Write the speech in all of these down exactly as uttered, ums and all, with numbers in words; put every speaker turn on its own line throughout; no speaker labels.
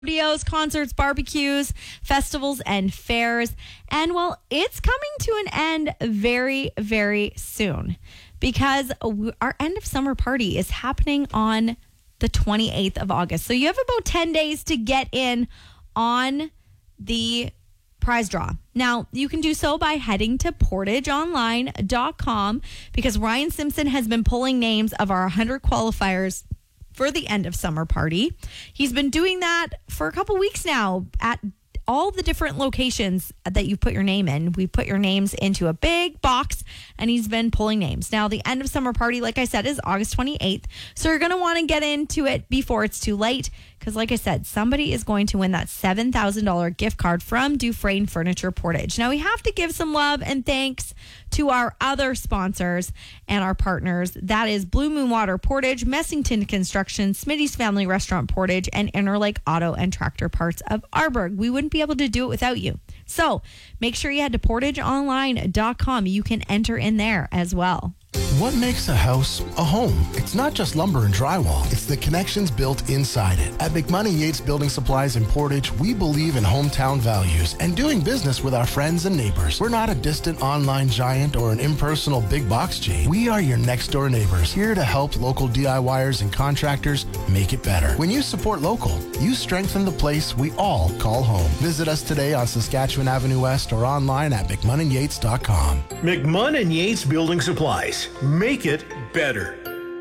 Rodeos, concerts, barbecues, festivals, and fairs. And well, it's coming to an end very, very soon because our end of summer party is happening on the twenty-eighth of August. So you have about ten days to get in on the prize draw. Now, you can do so by heading to portage online dot com because Ryan Simpson has been pulling names of our one hundred qualifiers for the end of summer party. He's been doing that for a couple weeks now at all the different locations that you put your name in. We put your names into a big box and he's been pulling names. Now, the end of summer party, like I said, is August twenty-eighth. So you're going to want to get into it before it's too late because, like I said, somebody is going to win that seven thousand dollars gift card from Dufresne Furniture Portage. Now, we have to give some love and thanks to our other sponsors and our partners. That is Blue Moon Water Portage, Messington Construction, Smitty's Family Restaurant Portage, and Interlake Auto and Tractor Parts of Arborg. We wouldn't be able to do it without you. So make sure you head to portage online dot com. You can enter in there as well.
What makes a house a home? It's not just lumber and drywall. It's the connections built inside it. At McMoney Yates Building Supplies in Portage, we believe in hometown values and doing business with our friends and neighbors. We're not a distant online giant or an impersonal big box chain. We are your next door neighbors, here to help local DIYers and contractors make it better. When you support local, you strengthen the place we all call home. Visit us today on Saskatchewan Avenue West or online at McMoney Yates dot com.
McMoney Yates Building Supplies. Make it better.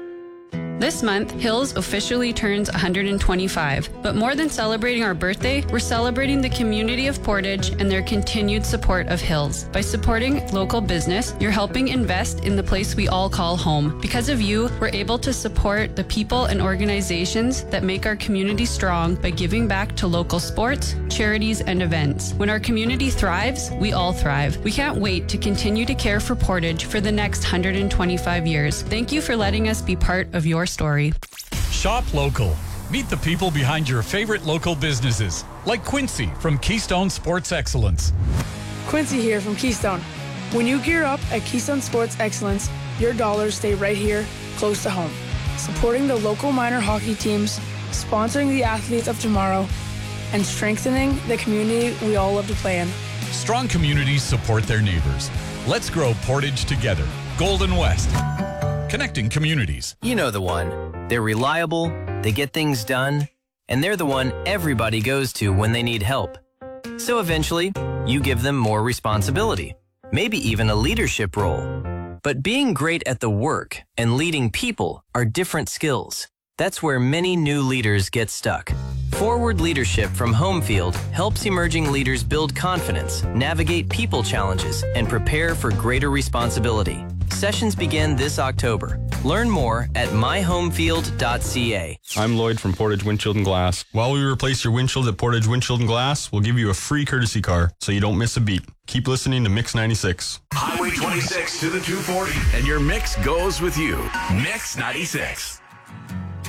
This month, Hills officially turns one hundred twenty-five. But more than celebrating our birthday, we're celebrating the community of Portage and their continued support of Hills. By supporting local business, you're helping invest in the place we all call home. Because of you, we're able to support the people and organizations that make our community strong by giving back to local sports, charities, and events. When our community thrives, we all thrive. We can't wait to continue to care for Portage for the next one hundred twenty-five years. Thank you for letting us be part of your story.
Shop local. Meet the people behind your favorite local businesses, like Quincy from Keystone Sports Excellence.
Quincy here from Keystone. When you gear up at Keystone Sports Excellence, your dollars stay right here, close to home. Supporting the local minor hockey teams, sponsoring the athletes of tomorrow, and strengthening the community we all love to play in.
Strong communities support their neighbors. Let's grow Portage together. Golden West. Connecting communities.
You know the one. They're reliable, they get things done, and they're the one everybody goes to when they need help. So eventually, you give them more responsibility, maybe even a leadership role. But being great at the work and leading people are different skills. That's where many new leaders get stuck. Forward Leadership from Homefield helps emerging leaders build confidence, navigate people challenges, and prepare for greater responsibility. Sessions begin this October. Learn more at my homefield dot c a.
I'm Lloyd from Portage Windshield and Glass. While we replace your windshield at Portage Windshield and Glass, we'll give you a free courtesy car so you don't miss a beat. Keep listening to Mix ninety-six.
Highway twenty-six to the two forty, and your mix goes with you. Mix ninety-six.